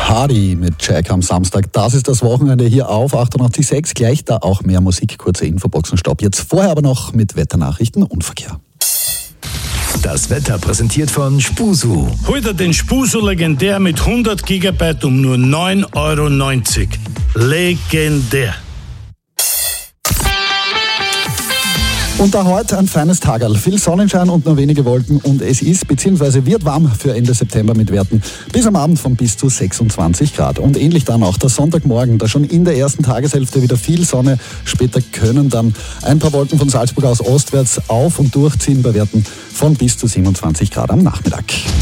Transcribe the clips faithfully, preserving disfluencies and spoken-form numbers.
Party mit Jack am Samstag. Das ist das Wochenende hier auf achtundachtzig Komma sechs. Gleich da auch mehr Musik, kurze Infoboxen, Stopp. Jetzt vorher aber noch mit Wetternachrichten und Verkehr. Das Wetter präsentiert von Spusu. Heute den Spusu legendär mit hundert Gigabyte um nur neun Euro neunzig. Legendär. Und da heute ein feines Tagerl. Viel Sonnenschein und nur wenige Wolken und es ist bzw. wird warm für Ende September mit Werten bis am Abend von bis zu sechsundzwanzig Grad. Und ähnlich dann auch der Sonntagmorgen, da schon in der ersten Tageshälfte wieder viel Sonne. Später können dann ein paar Wolken von Salzburg aus ostwärts auf- und durchziehen bei Werten von bis zu siebenundzwanzig Grad am Nachmittag.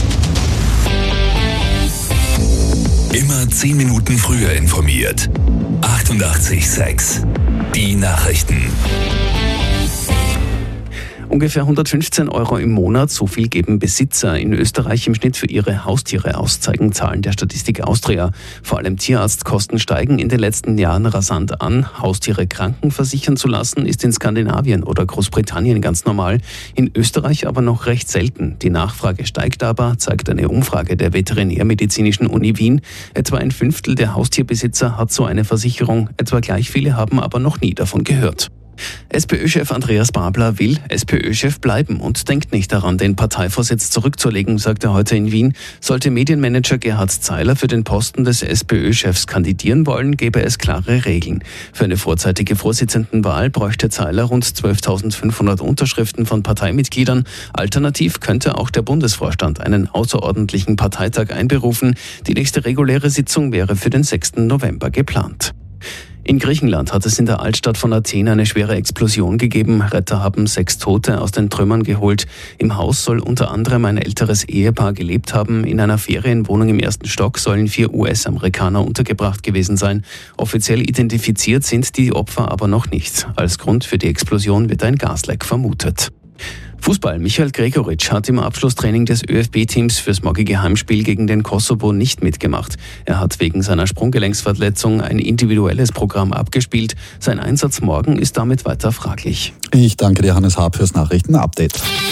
Immer zehn Minuten früher informiert. achtundachtzig Komma sechs. Die Nachrichten. Ungefähr hundertfünfzehn Euro im Monat, so viel geben Besitzer in Österreich im Schnitt für ihre Haustiere aus, zeigen Zahlen der Statistik Austria. Vor allem Tierarztkosten steigen in den letzten Jahren rasant an. Haustiere krankenversichern zu lassen, ist in Skandinavien oder Großbritannien ganz normal, in Österreich aber noch recht selten. Die Nachfrage steigt aber, zeigt eine Umfrage der Veterinärmedizinischen Uni Wien. Etwa ein Fünftel der Haustierbesitzer hat so eine Versicherung, etwa gleich viele haben aber noch nie davon gehört. SPÖ-Chef Andreas Babler will SPÖ-Chef bleiben und denkt nicht daran, den Parteivorsitz zurückzulegen, sagt er heute in Wien. Sollte Medienmanager Gerhard Zeiler für den Posten des SPÖ-Chefs kandidieren wollen, gäbe es klare Regeln. Für eine vorzeitige Vorsitzendenwahl bräuchte Zeiler rund zwölftausendfünfhundert Unterschriften von Parteimitgliedern. Alternativ könnte auch der Bundesvorstand einen außerordentlichen Parteitag einberufen. Die nächste reguläre Sitzung wäre für den sechsten November geplant. In Griechenland hat es in der Altstadt von Athen eine schwere Explosion gegeben. Retter haben sechs Tote aus den Trümmern geholt. Im Haus soll unter anderem ein älteres Ehepaar gelebt haben. In einer Ferienwohnung im ersten Stock sollen vier U S-Amerikaner untergebracht gewesen sein. Offiziell identifiziert sind die Opfer aber noch nicht. Als Grund für die Explosion wird ein Gasleck vermutet. Fußball. Michael Gregoritsch hat im Abschlusstraining des ÖFB-Teams fürs morgige Heimspiel gegen den Kosovo nicht mitgemacht. Er hat wegen seiner Sprunggelenksverletzung ein individuelles Programm abgespielt. Sein Einsatz morgen ist damit weiter fraglich. Ich danke dir, Hannes Haab, fürs Nachrichten-Update.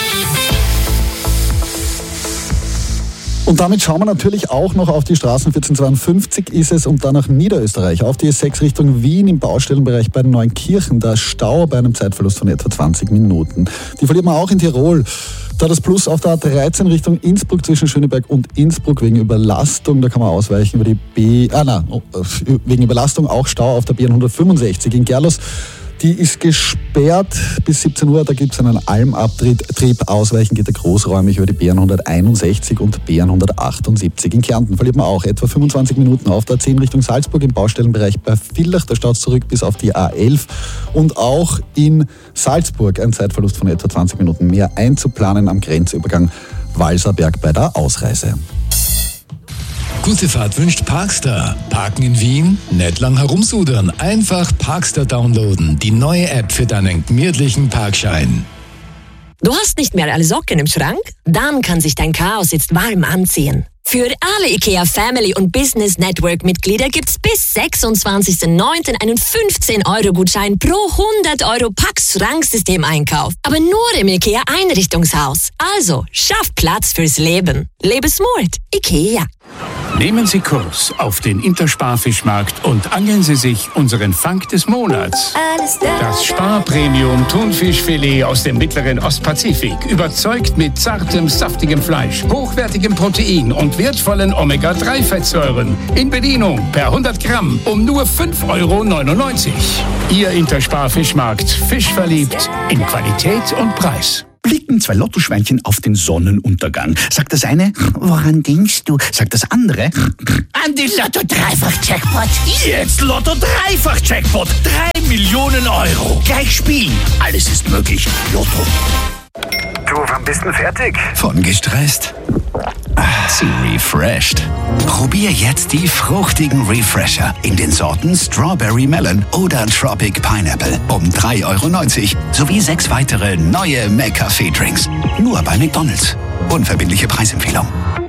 Und damit schauen wir natürlich auch noch auf die Straßen. vierzehn zweiundfünfzig ist es und dann nach Niederösterreich. Auf die S sechs Richtung Wien im Baustellenbereich bei den Neunkirchen. Da Stau bei einem Zeitverlust von etwa zwanzig Minuten. Die verliert man auch in Tirol. Da das Plus auf der A dreizehn Richtung Innsbruck zwischen Schöneberg und Innsbruck wegen Überlastung. Da kann man ausweichen über die B... Ah, nein, wegen Überlastung auch Stau auf der B hundertfünfundsechzig in Gerlos. Die ist gesperrt bis siebzehn Uhr, da gibt es einen Almabtrieb. Ausweichen geht er großräumig über die B hunderteinundsechzig und B hundertachtundsiebzig. In Kärnten verliert man auch etwa fünfundzwanzig Minuten auf der A zehn Richtung Salzburg im Baustellenbereich bei Villach. Da staut es zurück bis auf die A elf. Und auch in Salzburg ein Zeitverlust von etwa zwanzig Minuten mehr einzuplanen am Grenzübergang Walserberg bei der Ausreise. Gute Fahrt wünscht Parkstar. Parken in Wien? Nicht lang herumsudern. Einfach Parkstar downloaden. Die neue App für deinen gemütlichen Parkschein. Du hast nicht mehr alle Socken im Schrank? Dann kann sich dein Chaos jetzt warm anziehen. Für alle IKEA Family und Business Network Mitglieder gibt's bis sechsundzwanzigsten neunten einen fünfzehn Euro Gutschein pro hundert Euro Pax Schranksystem-Einkauf. Aber nur im IKEA Einrichtungshaus. Also, schaff Platz fürs Leben. Lebe smart. IKEA. Nehmen Sie Kurs auf den Intersparfischmarkt und angeln Sie sich unseren Fang des Monats. Das Spar-Premium Thunfischfilet aus dem mittleren Ostpazifik. Überzeugt mit zartem, saftigem Fleisch, hochwertigem Protein und wertvollen Omega drei Fettsäuren. In Bedienung per hundert Gramm um nur fünf Euro neunundneunzig. Ihr Intersparfischmarkt. Fischverliebt in Qualität und Preis. Blicken zwei Lottoschweinchen auf den Sonnenuntergang. Sagt das eine, woran denkst du? Sagt das andere, an die Lotto-Dreifach-Jackpot. Jetzt Lotto-Dreifach-Jackpot. Drei Millionen Euro. Gleich spielen. Alles ist möglich. Lotto. Du, wann bist du fertig? Von gestresst zu refreshed. Probier jetzt die fruchtigen Refresher in den Sorten Strawberry Melon oder Tropic Pineapple um drei Euro neunzig sowie sechs weitere neue McCafé-Drinks. Nur bei McDonald's. Unverbindliche Preisempfehlung.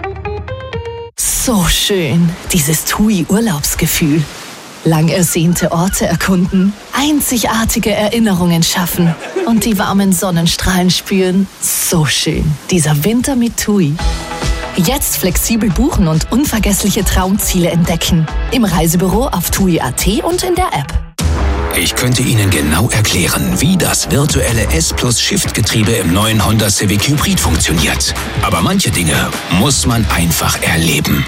So schön, dieses TUI-Urlaubsgefühl. Lang ersehnte Orte erkunden, einzigartige Erinnerungen schaffen und die warmen Sonnenstrahlen spüren. So schön, dieser Winter mit TUI. Jetzt flexibel buchen und unvergessliche Traumziele entdecken. Im Reisebüro auf T U I Punkt A T und in der App. Ich könnte Ihnen genau erklären, wie das virtuelle S-Plus-Shift-Getriebe im neuen Honda Civic Hybrid funktioniert. Aber manche Dinge muss man einfach erleben.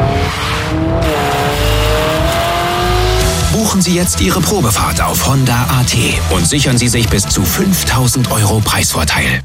Buchen Sie jetzt Ihre Probefahrt auf Honda Punkt A T und sichern Sie sich bis zu fünftausend Euro Preisvorteil.